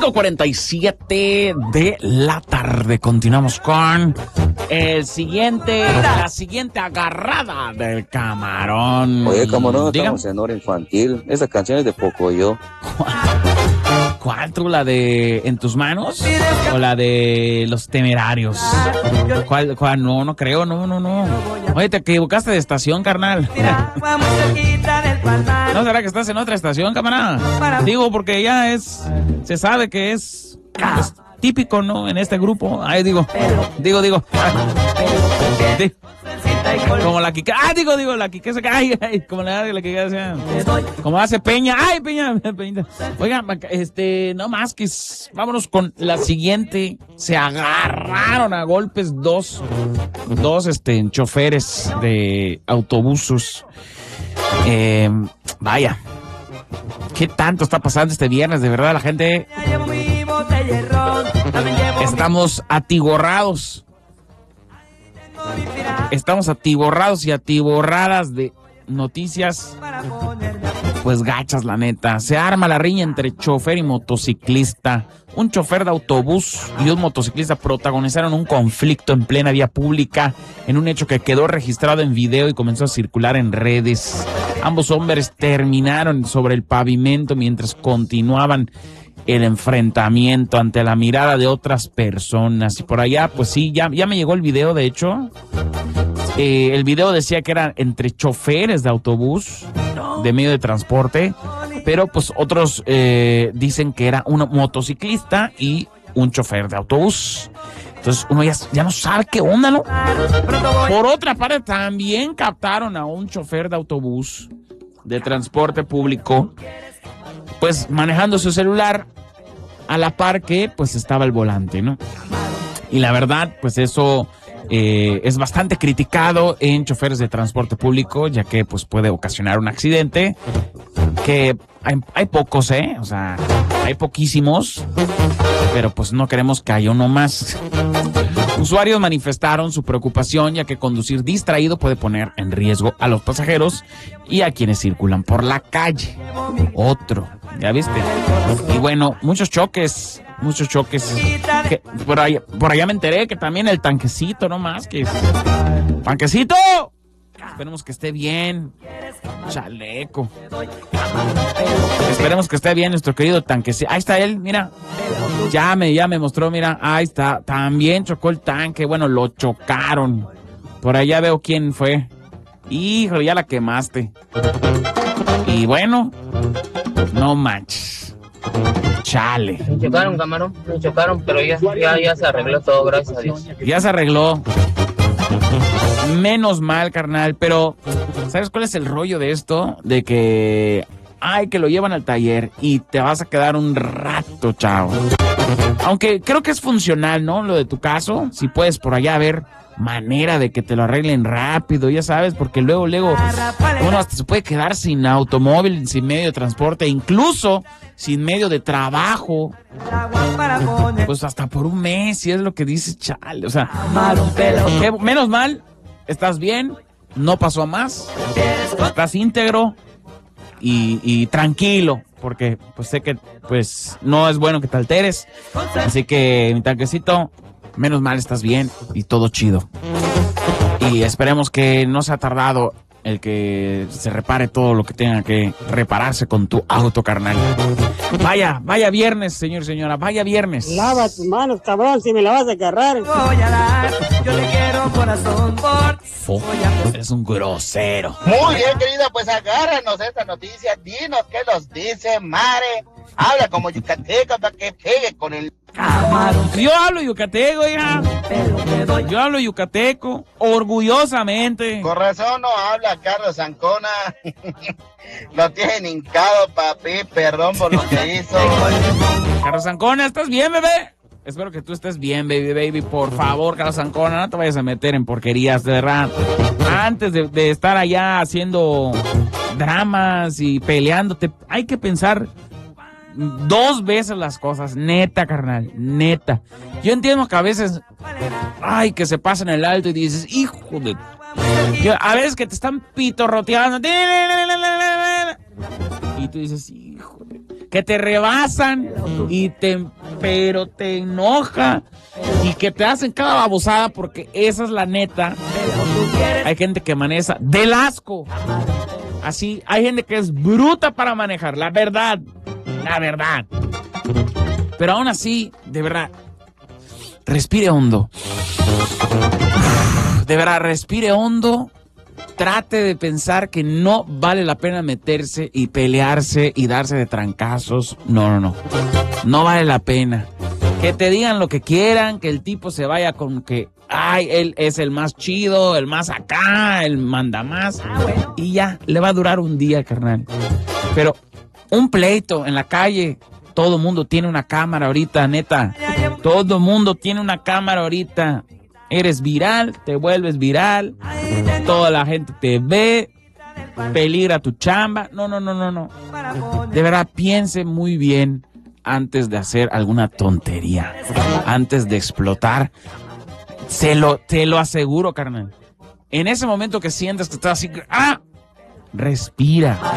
5:47 de la tarde. Continuamos con la siguiente agarrada del camarón. Oye, camarón, estamos en hora infantil. Esa canción es de Pocoyo. ¿Cuál tú? ¿La de En tus manos? ¿O la de Los Temerarios? ¿Cuál? No creo, no. Oye, te equivocaste de estación, carnal. ¿No será que estás en otra estación, camarada? Digo, porque ya se sabe que es típico, ¿no? En este grupo. Ay, digo. Como la Kike. Digo, la Kike se cae. Como la Kike decía. Como hace Peña. Ay, Peña. Oiga, no más que vámonos con la siguiente. Se agarraron a golpes dos choferes de autobuses. Vaya. ¿Qué tanto está pasando este viernes? De verdad, la gente. Estamos atiborrados. Estamos atiborrados y atiborradas de noticias, pues gachas, la neta. Se arma la riña entre chofer y motociclista. Un chofer de autobús y un motociclista protagonizaron un conflicto en plena vía pública en un hecho que quedó registrado en video y comenzó a circular en redes. Ambos hombres terminaron sobre el pavimento mientras continuaban el enfrentamiento ante la mirada de otras personas. Y por allá, pues sí, ya me llegó el video, de hecho. El video decía que eran entre choferes de autobús, de medio de transporte, pero pues otros dicen que era un motociclista y un chofer de autobús. Entonces uno ya no sabe qué onda, ¿no? Por otra parte, también captaron a un chofer de autobús de transporte público, pues manejando su celular a la par que pues estaba el volante, ¿no? Y la verdad, pues eso es bastante criticado en choferes de transporte público, ya que pues puede ocasionar un accidente, que hay pocos, o sea, hay poquísimos, pero pues no queremos que haya uno más. Usuarios manifestaron su preocupación, ya que conducir distraído puede poner en riesgo a los pasajeros y a quienes circulan por la calle. Otro, ¿ya viste? Y bueno, muchos choques. Que por allá me enteré que también el tanquecito, no más que ¡Tanquecito! Esperemos que esté bien. Chaleco. Esperemos que esté bien nuestro querido tanquecito. Ahí está él, mira. Ya me mostró, mira. Ahí está. También chocó el tanque. Bueno, lo chocaron. Por allá veo quién fue. Híjole, ya la quemaste. Y bueno, no manches. Chale. Me chocaron, camarón. Me chocaron, pero ya se arregló todo, gracias a Dios. Ya se arregló. Menos mal, carnal, pero ¿sabes cuál es el rollo de esto? De que que lo llevan al taller y te vas a quedar un rato, chavo. Aunque creo que es funcional, ¿no? Lo de tu caso, si puedes por allá ver manera de que te lo arreglen rápido, ya sabes, porque luego uno hasta se puede quedar sin automóvil, sin medio de transporte, incluso sin medio de trabajo, pues hasta por un mes, si es lo que dice, chale, o sea, menos mal, estás bien, no pasó a más, estás íntegro y tranquilo, porque pues sé que pues no es bueno que te alteres, así que mi tanquecito, menos mal estás bien y todo chido. Y esperemos que no se ha tardado el que se repare todo lo que tenga que repararse con tu auto, carnal. Vaya viernes, señor y señora, vaya viernes. Lava tus manos, cabrón, si me la vas a agarrar. Voy a dar, yo le quiero corazón por... Eres un grosero. Muy bien, querida, pues agárranos esta noticia. Dinos qué nos dice Mare. Habla como yucateco para que pegue con el... Yo hablo yucateco, hija. Yo hablo yucateco, orgullosamente. Con razón no habla Carlos Ancona. Lo tienen hincado, papi. Perdón por lo que hizo. Carlos Ancona, ¿estás bien, bebé? Espero que tú estés bien, baby. Por favor, Carlos Ancona, no te vayas a meter en porquerías, de verdad. Antes de estar allá haciendo dramas y peleándote, hay que pensar 2 veces las cosas, neta, carnal, neta. Yo entiendo que a veces, que se pasan el alto y dices, hijo de... A veces que te están pitorroteando y tú dices, hijo de... que te rebasan pero te enoja y que te hacen cada babosada porque esa es la neta. Hay gente que maneja del asco. Así, hay gente que es bruta para manejar, la verdad. Pero aún así, de verdad, respire hondo. De verdad, respire hondo. Trate de pensar que no vale la pena meterse y pelearse y darse de trancazos. No vale la pena. Que te digan lo que quieran, que el tipo se vaya con que, ay, él es el más chido, el más acá, el manda más. Y ya, le va a durar un día, carnal. Pero un pleito en la calle, todo mundo tiene una cámara ahorita, neta. Todo mundo tiene una cámara ahorita. Eres viral, te vuelves viral, toda la gente te ve, peligra tu chamba. No. De verdad, piense muy bien antes de hacer alguna tontería, antes de explotar. Te lo aseguro, carnal. En ese momento que sientes que estás así, respira.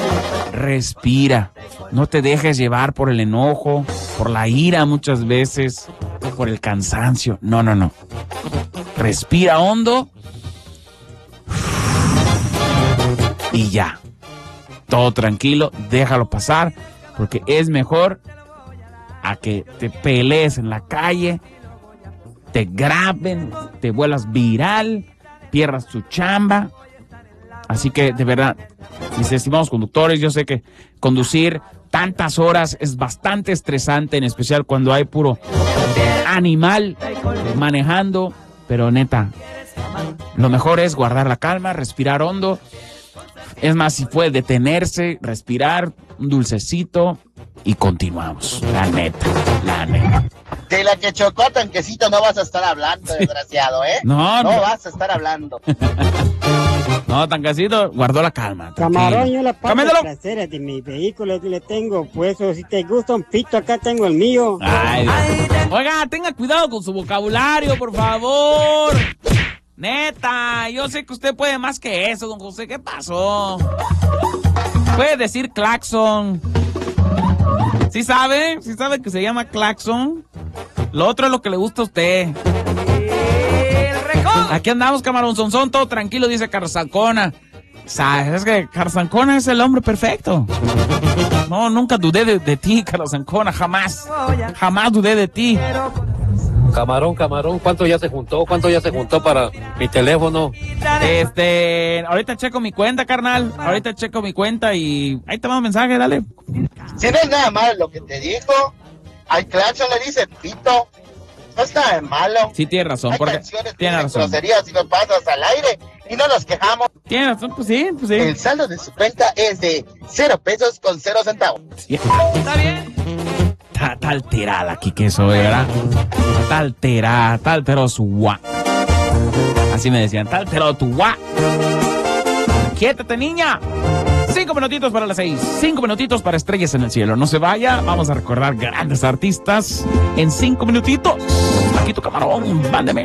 No te dejes llevar por el enojo, por la ira muchas veces, por el cansancio. No. Respira hondo. Y ya. Todo tranquilo, déjalo pasar, porque es mejor a que te pelees en la calle, te graben, te vuelvas viral, pierdas tu chamba. Así que, de verdad, mis estimados conductores, yo sé que conducir tantas horas es bastante estresante, en especial cuando hay puro animal manejando, pero neta, lo mejor es guardar la calma, respirar hondo. Es más, si puede detenerse, respirar, un dulcecito y continuamos. La neta. De la que chocó tanquecito no vas a estar hablando, desgraciado, ¿eh? No vas a estar hablando. No, tanquecito, guardó la calma. Camarón, yo la parte trasera de mi vehículo le tengo puesto. Si te gusta un pito, acá tengo el mío. Ay, oiga, tenga cuidado con su vocabulario, por favor. Neta, yo sé que usted puede más que eso, don José. ¿Qué pasó? Puede decir claxon. ¿Sí sabe? ¿Sí sabe que se llama claxon? Lo otro es lo que le gusta a usted. Aquí andamos, camarón sonzón, todo tranquilo, dice Carzancona. ¿Sabes que Carzancona es el hombre perfecto? No, nunca dudé de ti, Carzancona, jamás. Jamás dudé de ti. Camarón, ¿cuánto ya se juntó para mi teléfono? Ahorita checo mi cuenta, carnal. Ahorita checo mi cuenta y ahí te mando un mensaje, dale. Si no es nada malo lo que te dijo, al claxon le dice pito. No está de malo. Sí, tiene razón. Hay canciones que tienen groserías y nos pasas al aire y no nos quejamos. Tiene razón, pues sí. El saldo de su cuenta es de 0 pesos con 0 centavos. Sí. Está bien. Está alterada aquí que soy, ¿verdad? Está alterado su guá. Así me decían, está alterado tu guá. Quiétate, niña. 5 minutitos para las 6. 5 minutitos para Estrellas en el Cielo. No se vaya, vamos a recordar grandes artistas en 5 minutitos. Aquí tu camarón, mándeme.